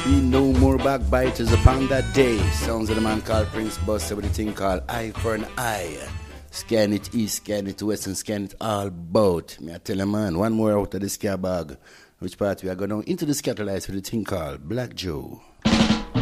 Be no more backbiters upon that day. Sounds of the man called Prince Buster with a thing called Eye for an Eye. Scan it east, scan it west, and scan it all about. Me I tell you, man, one more out of the scare bag. Which part we are going into the scatterlights with a thing called Black Joe.